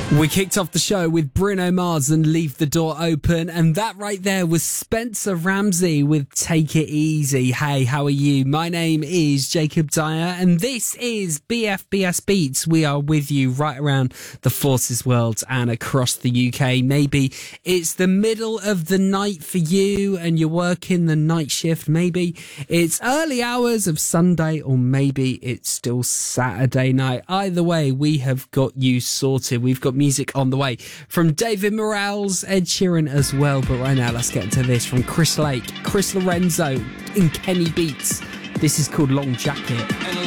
We kicked off the show with Bruno Mars and Leave the Door Open, and that right there was Spencer Ramsey with Take It Easy. Hey, how are you? My name is Jacob Dyer, and this is BFBS Beats. We are with you right around the Forces world and across the UK. Maybe it's the middle of the night for you and you're working the night shift. Maybe it's early hours of Sunday, or maybe it's still Saturday night. Either way, we have got you sorted. We've got music on the way from David Morales, Ed Sheeran as well. But right now, let's get into this from Chris Lake, Chris Lorenzo and Kenny Beats. This is called Long Jacket.